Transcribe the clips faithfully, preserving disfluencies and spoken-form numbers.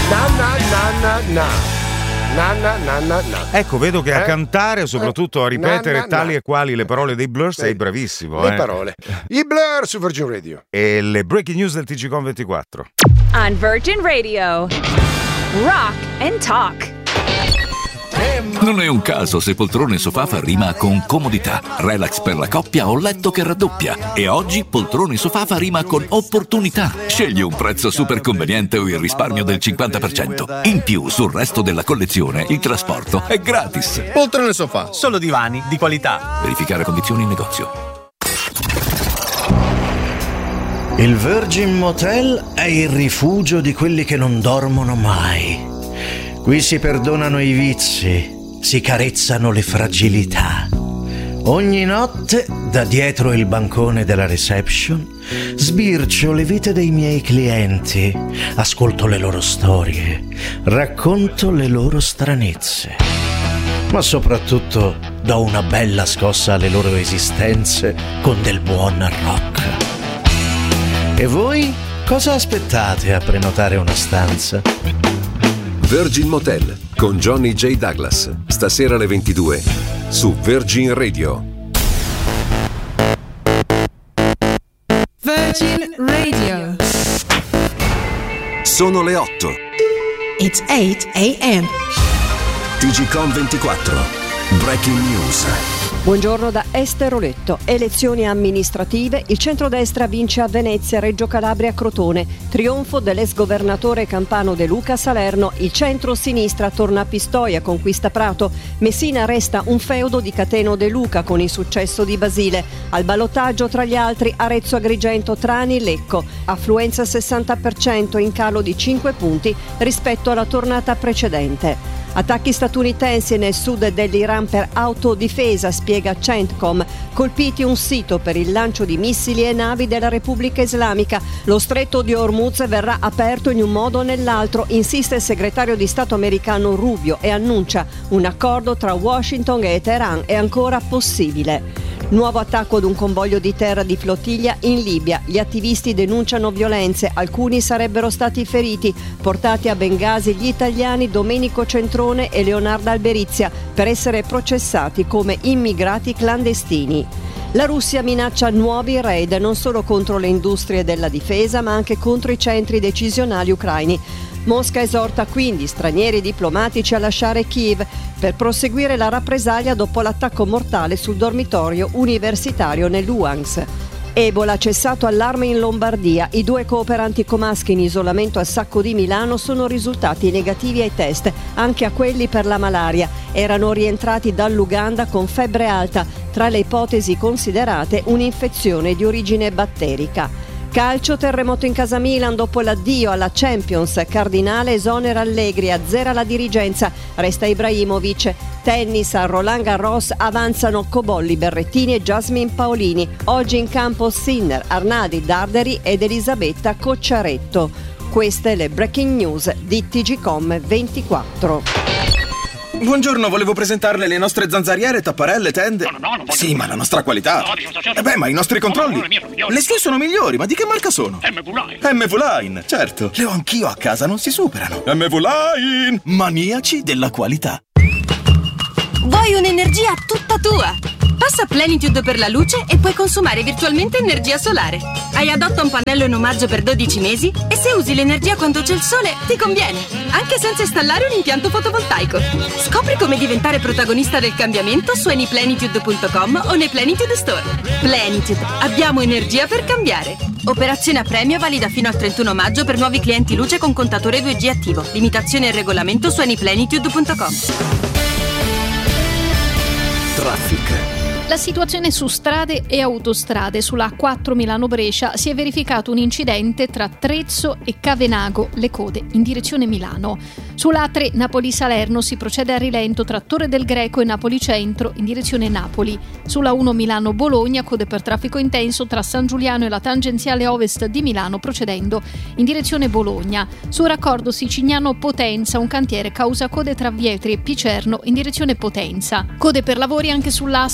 Na na na na na. Na, na, na, na, na. Ecco, vedo che a eh? cantare, soprattutto a ripetere na, na, tali na. e quali le parole dei Blur, sei bravissimo. Le eh. parole. I Blur su Virgin Radio. E le breaking news del T G Com ventiquattro. On Virgin Radio. Rock and Talk. Non è un caso se poltrone sofà fa rima con comodità, relax per la coppia o letto che raddoppia. E oggi poltrone sofà fa rima con opportunità. Scegli un prezzo super conveniente o il risparmio del cinquanta per cento. In più, sul resto della collezione, il trasporto è gratis. Poltrone sofà, solo divani di qualità. Verificare condizioni in negozio. Il Virgin Motel è il rifugio di quelli che non dormono mai. Qui si perdonano i vizi, si carezzano le fragilità. Ogni notte, da dietro il bancone della reception, sbircio le vite dei miei clienti, ascolto le loro storie, racconto le loro stranezze. Ma soprattutto do una bella scossa alle loro esistenze con del buon rock. E voi cosa aspettate a prenotare una stanza? Virgin Motel con Johnny J. Douglas, stasera alle ventidue su Virgin Radio. Virgin Radio. Sono le otto. It's eight a.m. T G Com ventiquattro. Breaking News. Buongiorno da Esther Oletto. Elezioni amministrative, il centrodestra vince a Venezia, Reggio Calabria, Crotone. Trionfo dell'ex governatore campano De Luca a Salerno. Il centro-sinistra torna a Pistoia, conquista Prato. Messina resta un feudo di Cateno De Luca con il successo di Basile. Al ballottaggio tra gli altri Arezzo, Agrigento, Trani, Lecco. Affluenza sessanta per cento, in calo di cinque punti rispetto alla tornata precedente. Attacchi statunitensi nel sud dell'Iran per autodifesa, spiega Centcom. Colpiti un sito per il lancio di missili e navi della Repubblica Islamica. Lo stretto di Hormuz verrà aperto in un modo o nell'altro, insiste il segretario di Stato americano Rubio e annuncia un accordo tra Washington e Teheran è ancora possibile. Nuovo attacco ad un convoglio di terra di flottiglia in Libia. Gli attivisti denunciano violenze, alcuni sarebbero stati feriti. Portati a Bengasi gli italiani Domenico Centrone e Leonardo Alberizia per essere processati come immigrati clandestini. La Russia minaccia nuovi raid non solo contro le industrie della difesa ma anche contro i centri decisionali ucraini. Mosca esorta quindi stranieri diplomatici a lasciare Kiev per proseguire la rappresaglia dopo l'attacco mortale sul dormitorio universitario nel Luhansk. Ebola, cessato allarme in Lombardia. I due cooperanti comaschi in isolamento al Sacco di Milano sono risultati negativi ai test, anche a quelli per la malaria. Erano rientrati dall'Uganda con febbre alta, tra le ipotesi considerate un'infezione di origine batterica. Calcio, terremoto in casa Milan dopo l'addio alla Champions. Cardinale esonera Allegri, azzera la dirigenza, resta Ibrahimovic. Tennis, a Roland Garros avanzano Cobolli, Berrettini e Jasmine Paolini. Oggi in campo Sinner, Arnadi, Darderi ed Elisabetta Cocciaretto. Queste le breaking news di T G Com ventiquattro. Buongiorno, volevo presentarle le nostre zanzariere, tapparelle, tende. No, no, no, non voglio. Sì, ma la nostra qualità. No, dissociazione. Eh beh, ma i nostri controlli. No, no, le mie sono migliori. Le sue sono migliori, ma di che marca sono? M V Line. M V Line, certo. Le ho anch'io a casa, non si superano. M V Line, maniaci della qualità. Vuoi un'energia tutta tua? Passa Plenitude per la luce e puoi consumare virtualmente energia solare. Hai adotta un pannello in omaggio per dodici mesi e se usi l'energia quando c'è il sole ti conviene, anche senza installare un impianto fotovoltaico. Scopri come diventare protagonista del cambiamento su anyplenitude punto com o nei Plenitude Store. Plenitude, abbiamo energia per cambiare. Operazione a premio valida fino al trentuno maggio per nuovi clienti luce con contatore due G attivo. Limitazione e regolamento su anyplenitude punto com. Traffic. La situazione su strade e autostrade. Sulla A quattro Milano-Brescia si è verificato un incidente tra Trezzo e Cavenago, le code in direzione Milano. Sulla A tre Napoli-Salerno si procede a rilento tra Torre del Greco e Napoli Centro in direzione Napoli. Sulla uno Milano-Bologna, code per traffico intenso tra San Giuliano e la tangenziale ovest di Milano procedendo in direzione Bologna. Sul raccordo Sicignano-Potenza un cantiere causa code tra Vietri e Picerno in direzione Potenza. Code per lavori anche sulla A sette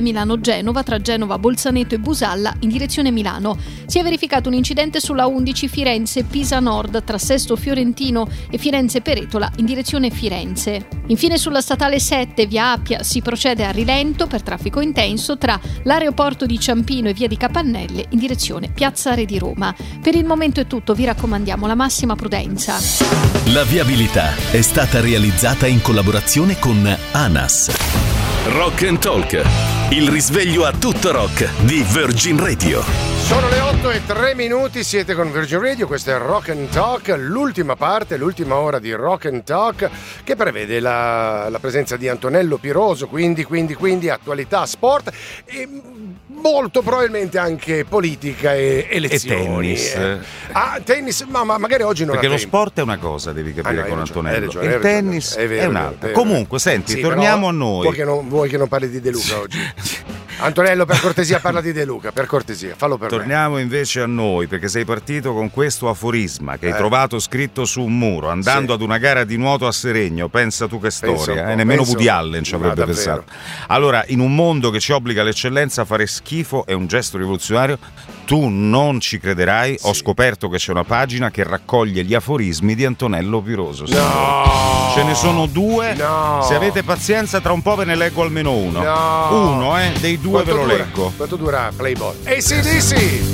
Milano-Genova tra Genova, Bolzaneto e Busalla in direzione Milano. Si è verificato un incidente sulla undici Firenze-Pisa Nord tra Sesto Fiorentino e Firenze-Peretola in direzione Firenze. Infine sulla statale sette via Appia si procede a rilento per traffico intenso tra l'aeroporto di Ciampino e via di Capannelle in direzione Piazza Re di Roma. Per il momento è tutto, vi raccomandiamo la massima prudenza. La viabilità è stata realizzata in collaborazione con ANAS. Rock and Talk, il risveglio a tutto rock di Virgin Radio. Sono le otto e tre minuti, siete con Virgin Radio, questo è Rock and Talk, l'ultima parte, l'ultima ora di Rock and Talk che prevede la, la presenza di Antonello Piroso, quindi, quindi, quindi attualità, sport e molto probabilmente anche politica e elezioni. E tennis. Eh. Ah, tennis, ma, ma magari oggi non Perché ha lo tempo. sport è una cosa, devi capire ah, no, con ragione, Antonello. ragione, Il ragione, tennis è vero, è è un'altra. vero, è Comunque, senti, sì, torniamo però, a noi. Vuoi che, non, vuoi che non parli di De Luca oggi? Antonello, per cortesia, parla di De Luca, per cortesia, fallo per Torniamo me. invece a noi, perché sei partito con questo aforisma che eh. hai trovato scritto su un muro, andando sì. ad una gara di nuoto a Seregno. Pensa tu che storia, eh? e nemmeno Woody Allen ci avrebbe pensato. Allora, in un mondo che ci obbliga all'eccellenza, fare schifo è un gesto rivoluzionario. Tu non ci crederai, sì. ho scoperto che c'è una pagina che raccoglie gli aforismi di Antonello Piroso. No! Ce ne sono due, no. se avete pazienza tra un po' ve ne leggo almeno uno. No. Uno, eh, dei due Quanto ve lo dura? leggo. Quanto dura Playboy? A C D C!